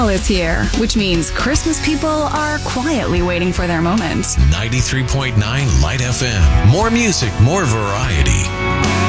fall is here, which means Christmas people are quietly waiting for their moment. 93.9 Light FM. More music, more variety.